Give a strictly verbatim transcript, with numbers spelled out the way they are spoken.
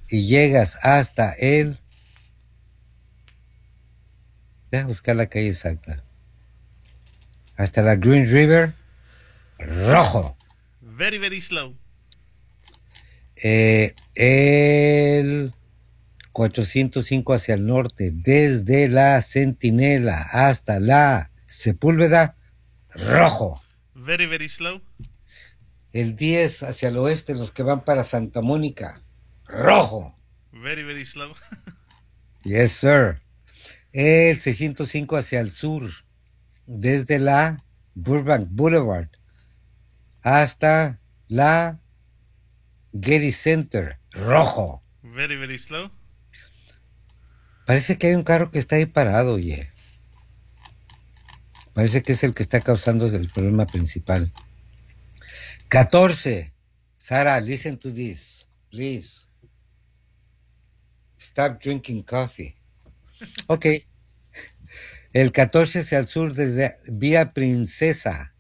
y llegas hasta el... Deja buscar la calle exacta. Hasta la Green River, rojo. Very, very slow. Eh, el cuatrocientos cinco hacia el norte, desde la Centinela hasta la Sepúlveda, rojo. Very, very slow. El diez hacia el oeste, los que van para Santa Mónica, rojo. Very, very slow. Yes, sir. El seiscientos cinco hacia el sur, desde la Burbank Boulevard hasta la Getty Center, rojo. Very, very slow. Parece que hay un carro que está ahí parado, oye. Parece que es el que está causando el problema principal. catorce. Sara, listen to this, please. Stop drinking coffee. Ok. El catorce hacia el sur desde Vía Princesa